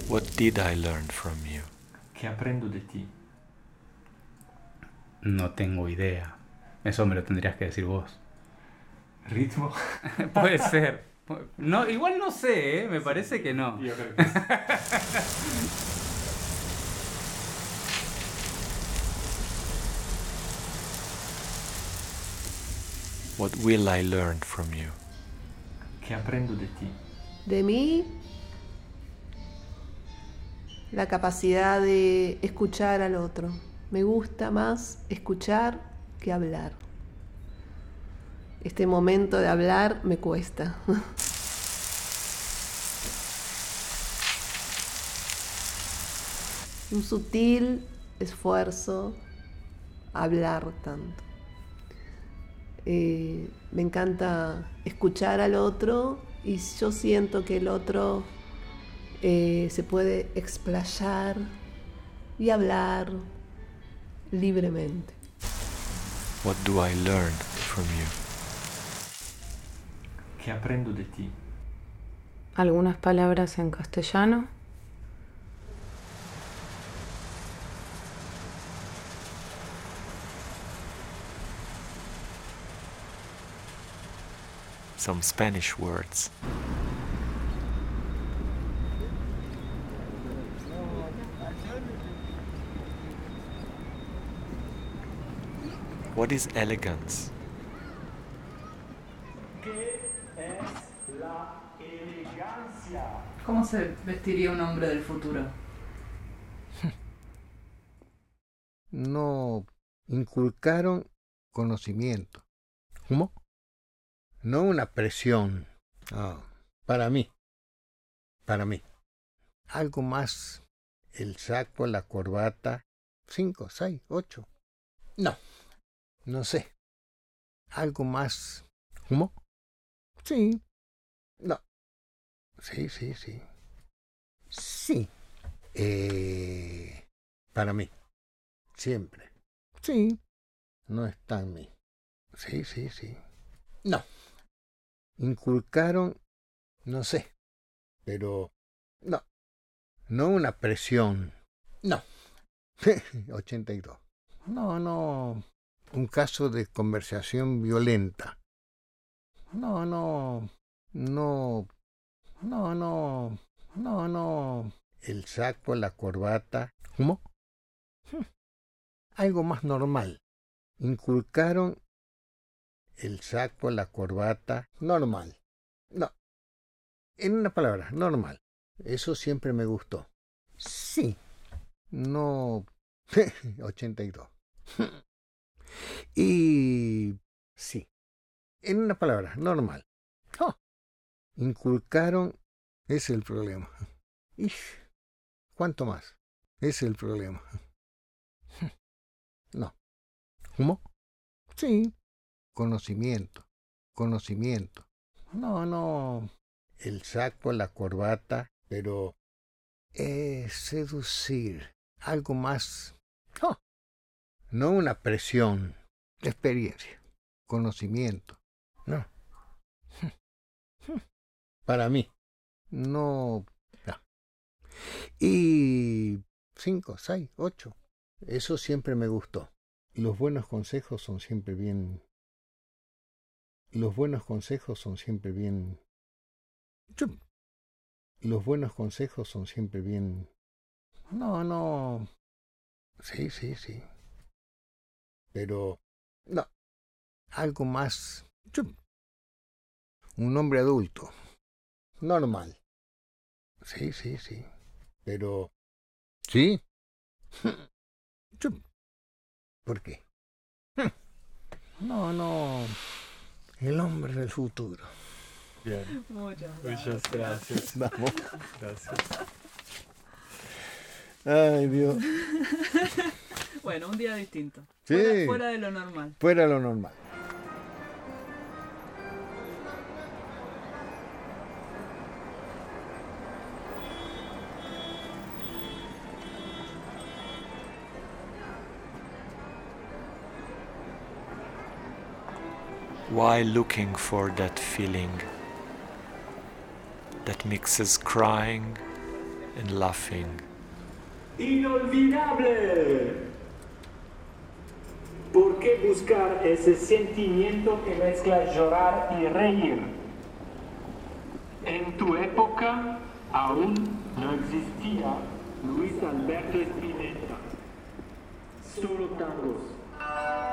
What did I learn from you? ¿Qué aprendo de ti? No tengo idea. Eso me lo tendrías que decir vos. ¿Ritmo? Puede ser. No, igual no sé, ¿eh? Me parece que no. Yo creo que sí. What will I learn from you? ¿Qué aprendo de ti? De mí, la capacidad de escuchar al otro. Me gusta más escuchar que hablar. Este momento de hablar me cuesta. Un sutil esfuerzo hablar tanto. Me encanta escuchar al otro y yo siento que el otro se puede explayar y hablar libremente. What do I learn from you? ¿Qué aprendo de ti? Algunas palabras en castellano. Some Spanish words. What is elegance? ¿Cómo se vestiría un hombre del futuro? No inculcaron conocimiento. ¿Cómo? No una presión. No, para mí. Algo más. El saco, la corbata. 5, 6, 8. No sé. Algo más. ¿Cómo? Sí. No. Sí. Sí. Para mí. Siempre. Sí. No está en mí. Sí. No. Inculcaron, no sé, pero no. No una presión. No. 82. No. Un caso de conversación violenta. No. El saco, la corbata. ¿Cómo? Algo más normal. Inculcaron el saco, la corbata. Normal. No. En una palabra, normal. Eso siempre me gustó. Sí. No. 82. Y sí. En una palabra, normal. Oh. Inculcaron es el problema. ¿Cuánto más? Es el problema. No. ¿Cómo? Sí. Conocimiento. No. El saco, la corbata, pero seducir. Algo más. Oh. No una presión. Experiencia. Conocimiento. No. Para mí. No. Y 5, 6, 8. Eso siempre me gustó. Los buenos consejos son siempre bien. Los buenos consejos son siempre bien. No. Sí. Pero no. Algo más. Un hombre adulto. Normal. Sí. Pero sí. ¿Por qué? No. El hombre del futuro. Bien. Muchas gracias. Vamos. Gracias. Ay, Dios. Bueno, un día distinto. Sí. Fuera de lo normal. Fuera lo normal. Why looking for that feeling that mixes crying and laughing. Inolvidable. ¿Por qué buscar ese sentimiento que mezcla llorar y reír? En tu época aún no existía Luis Alberto Spinetta, solo tangos.